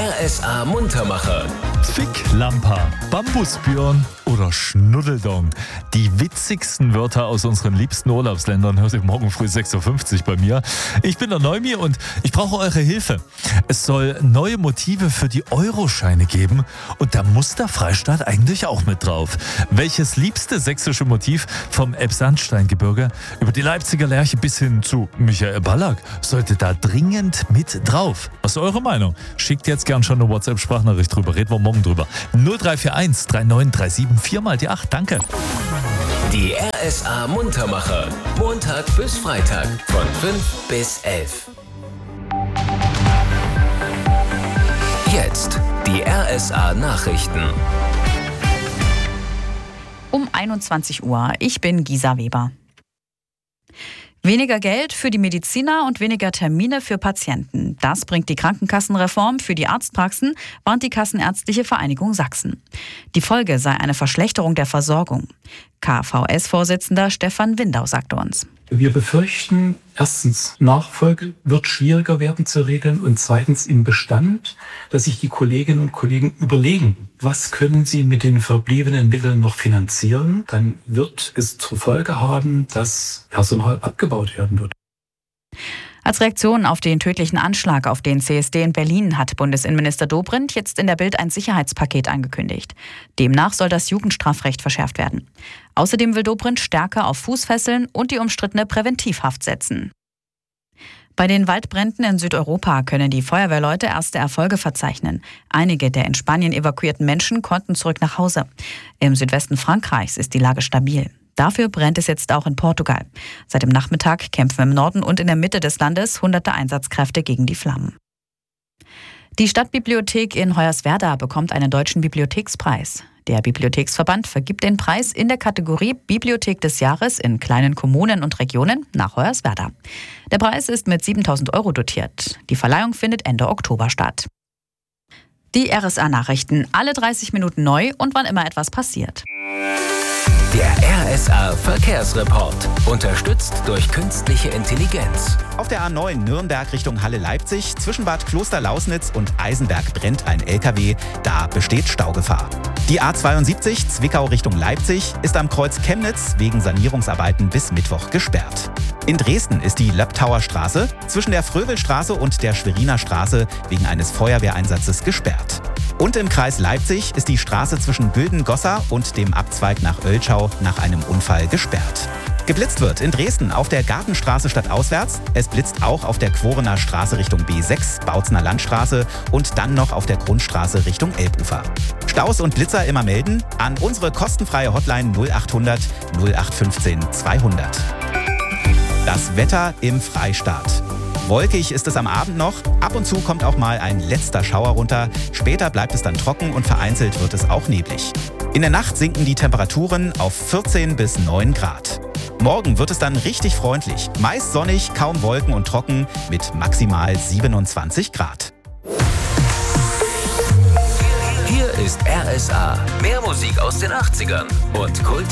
RSA Muntermacher. Ficklampa, Bambusbjörn oder Schnuddeldong. Die witzigsten Wörter aus unseren liebsten Urlaubsländern hört ihr morgen früh 6.50 Uhr bei mir. Ich bin der Neumi und ich brauche eure Hilfe. Es soll neue Motive für die Euroscheine geben und da muss der Freistaat eigentlich auch mit drauf. Welches liebste sächsische Motiv vom Elbsandsteingebirge über die Leipziger Lerche bis hin zu Michael Ballack sollte da dringend mit drauf? Was ist eure Meinung? Schickt jetzt gern schon eine WhatsApp-Sprachnachricht drüber. Reden wir morgen drüber. 0341 3937 4 mal die 8. Danke. Die RSA Muntermacher. Montag bis Freitag von 5 bis 11. Jetzt die RSA Nachrichten. Um 21 Uhr. Ich bin Gisa Weber. Weniger Geld für die Mediziner und weniger Termine für Patienten. Das bringt die Krankenkassenreform für die Arztpraxen, warnt die Kassenärztliche Vereinigung Sachsen. Die Folge sei eine Verschlechterung der Versorgung. KVS-Vorsitzender Stefan Windau sagte uns: Wir befürchten, erstens, Nachfolge wird schwieriger werden zu regeln und zweitens im Bestand, dass sich die Kolleginnen und Kollegen überlegen, was können sie mit den verbliebenen Mitteln noch finanzieren. Dann wird es zur Folge haben, dass Personal abgebaut werden wird. Als Reaktion auf den tödlichen Anschlag auf den CSD in Berlin hat Bundesinnenminister Dobrindt jetzt in der Bild ein Sicherheitspaket angekündigt. Demnach soll das Jugendstrafrecht verschärft werden. Außerdem will Dobrindt stärker auf Fußfesseln und die umstrittene Präventivhaft setzen. Bei den Waldbränden in Südeuropa können die Feuerwehrleute erste Erfolge verzeichnen. Einige der in Spanien evakuierten Menschen konnten zurück nach Hause. Im Südwesten Frankreichs ist die Lage stabil. Dafür brennt es jetzt auch in Portugal. Seit dem Nachmittag kämpfen im Norden und in der Mitte des Landes hunderte Einsatzkräfte gegen die Flammen. Die Stadtbibliothek in Hoyerswerda bekommt einen deutschen Bibliothekspreis. Der Bibliotheksverband vergibt den Preis in der Kategorie Bibliothek des Jahres in kleinen Kommunen und Regionen nach Hoyerswerda. Der Preis ist mit 7.000 € dotiert. Die Verleihung findet Ende Oktober statt. Die RSA-Nachrichten, alle 30 Minuten neu und wann immer etwas passiert. Der RSA Verkehrsreport. Unterstützt durch künstliche Intelligenz. Auf der A9 Nürnberg Richtung Halle-Leipzig, zwischen Bad Klosterlausnitz und Eisenberg brennt ein LKW. Da besteht Staugefahr. Die A72 Zwickau Richtung Leipzig ist am Kreuz Chemnitz wegen Sanierungsarbeiten bis Mittwoch gesperrt. In Dresden ist die Löbtauer Straße zwischen der Fröbelstraße und der Schweriner Straße wegen eines Feuerwehreinsatzes gesperrt. Und im Kreis Leipzig ist die Straße zwischen Gülden-Gossa und dem Abzweig nach Oelschau nach einem Unfall gesperrt. Geblitzt wird in Dresden auf der Gartenstraße stadtauswärts. Es blitzt auch auf der Quorener Straße Richtung B6, Bautzener Landstraße und dann noch auf der Grundstraße Richtung Elbufer. Staus und Blitzer immer melden an unsere kostenfreie Hotline 0800 0815 200. Das Wetter im Freistaat. Wolkig ist es am Abend noch. Ab und zu kommt auch mal ein letzter Schauer runter. Später bleibt es dann trocken und vereinzelt wird es auch neblig. In der Nacht sinken die Temperaturen auf 14 bis 9 Grad. Morgen wird es dann richtig freundlich. Meist sonnig, kaum Wolken und trocken mit maximal 27 Grad. Hier ist RSA. Mehr Musik aus den 80ern und Kult.